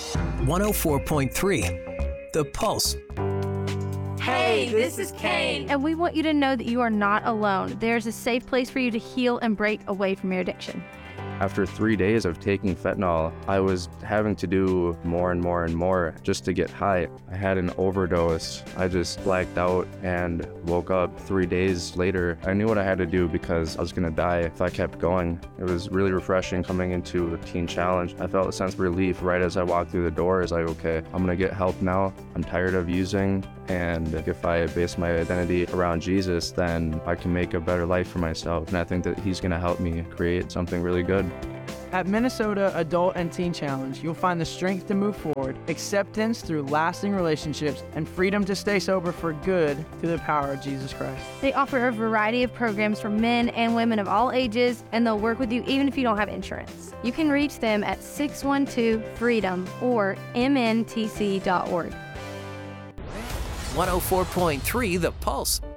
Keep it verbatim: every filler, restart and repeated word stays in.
one oh four point three, The Pulse. Hey, this is Kane. And we want you to know that you are not alone. There's a safe place for you to heal and break away from your addiction. After three days of taking fentanyl, I was having to do more and more and more just to get high. I had an overdose. I just blacked out and woke up three days later. I knew what I had to do because I was gonna die if I kept going. It was really refreshing coming into a teen challenge. I felt a sense of relief right as I walked through the door. It's like, okay, I'm gonna get help now. I'm tired of using, and if I base my identity around Jesus, then I can make a better life for myself. And I think that he's gonna help me create something really good. At Minnesota Adult and Teen Challenge, you'll find the strength to move forward, acceptance through lasting relationships, and freedom to stay sober for good through the power of Jesus Christ. They offer a variety of programs for men and women of all ages, and they'll work with you even if you don't have insurance. You can reach them at six one two freedom or m n t c dot org. one oh four point three, The Pulse.